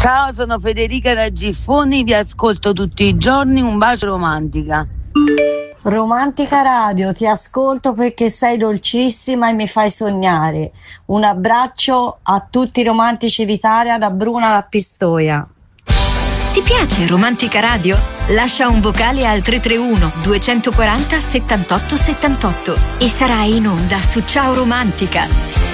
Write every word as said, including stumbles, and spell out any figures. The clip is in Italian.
Ciao, sono Federica da Giffoni, vi ascolto tutti i giorni, un bacio romantica. Romantica Radio, ti ascolto perché sei dolcissima e mi fai sognare. Un abbraccio a tutti i romantici d'Italia da Bruna da Pistoia. Ti piace Romantica Radio? Lascia un vocale al tre tre uno due quattro zero settantotto settantotto e sarai in onda su Ciao Romantica.